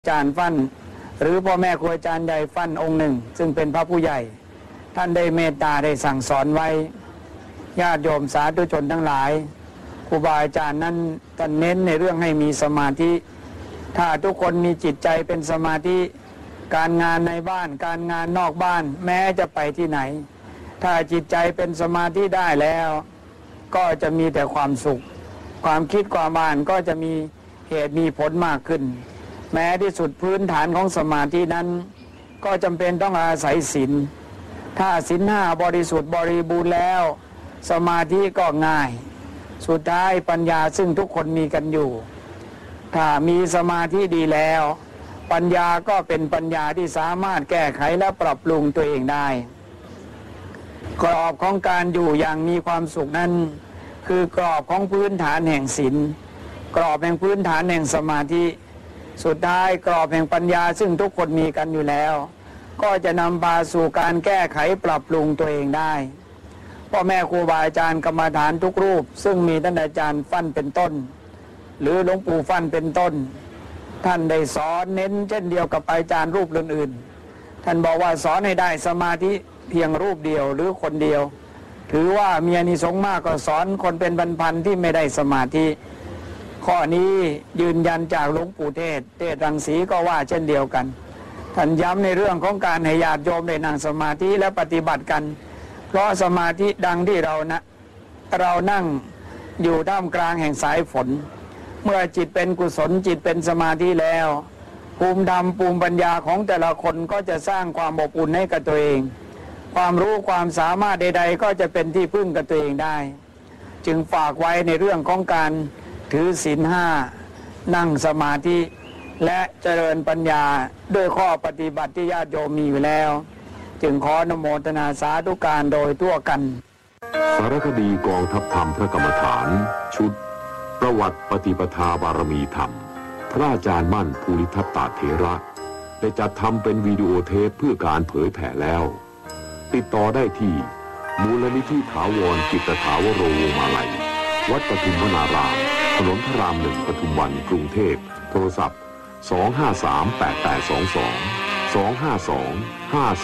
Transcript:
อาจารย์ฟั่นหรือพ่อแม่ครูอาจารย์ใหญ่ฟั่นองค์หนึ่งซึ่งเป็นพระผู้ใหญ่ท่านได้เมตตาได้สั่งสอนไว้ญาติโยมสาธุชนทั้งหลายครูบาอาจารย์นั้นท่านเน้นในเรื่องให้มีสมาธิถ้าทุกคนมีจิตใจเป็นสมาธิการงานในบ้านการงานนอกบ้านแม้จะไปที่ไหนถ้าจิตใจเป็นสมาธิได้แล้วก็จะมีแต่ความสุขความคิดความอ่านก็จะมีเหตุมีผลมากขึ้นแม้ที่สุดพื้นฐานของสมาธินั้นก็จำเป็นต้องอาศัยศีลถ้าศีลห้าบริสุทธิ์บริบูรณ์แล้วสมาธิก็ง่ายสุดท้ายปัญญาซึ่งทุกคนมีกันอยู่ถ้ามีสมาธิดีแล้วปัญญาก็เป็นปัญญาที่สามารถแก้ไขและปรับปรุงตัวเองได้กรอบของการอยู่อย่างมีความสุขนั้นคือกรอบของพื้นฐานแห่งศีลกรอบแห่งพื้นฐานแห่งสมาธิสุดท้ายกรอบแห่งปัญญาซึ่งทุกคนมีกันอยู่แล้วก็จะนำพาสู่การแก้ไขปรับปรุงตัวเองได้พ่อแม่ครูบาอาจารย์กรรมฐานทุกรูปซึ่งมีท่านอาจารย์ฟั่นเป็นต้นหรือหลวงปู่ฟั่นเป็นต้นท่านได้สอนเน้นเช่นเดียวกับอาจารย์รูปอื่นๆท่านบอกว่าสอนให้ได้สมาธิเพียงรูปเดียวหรือคนเดียวถือว่ามีอานิสงส์มากกว่าสอนคนเป็นพันๆที่ไม่ได้สมาธิข้อนี้ยืนยันจากหลวงปู่เทศรังสีก็ว่าเช่นเดียวกันท่านย้ำในเรื่องของการให้ญาติโยมได้นั่งสมาธิและปฏิบัติกันเพราะสมาธิดังที่เรานั่งอยู่ท่ามกลางแห่งสายฝนเมื่อจิตเป็นกุศลจิตเป็นสมาธิแล้วภูมิธรรมภูมิปัญญาของแต่ละคนก็จะสร้างความอบอุ่นให้กับตัวเองความรู้ความสามารถใดๆก็จะเป็นที่พึ่งกับตัวเองได้จึงฝากไว้ในเรื่องของการถือศีลห้านั่งสมาธิและเจริญปัญญาด้วยข้อปฏิบัติที่ญาติโยมมีอยู่แล้วจึงขออนุโมทนาสาธุการโดยทั่วกันสารคดีกองทัพธรรมพระกรรมฐานชุดประวัติปฏิปทาบารมีธรรมพระอาจารย์มั่นภูริทัตตเถระได้จัดทำเป็นวิดีโอเทปเพื่อการเผยแผ่แล้วติดต่อได้ที่มูลนิธิถาวรจิตถาวโรวมาลัยวัดปทุมวนารามถนนพระราม 1 ปทุมวันกรุงเทพโทรศัพท์ 253-8822 252-54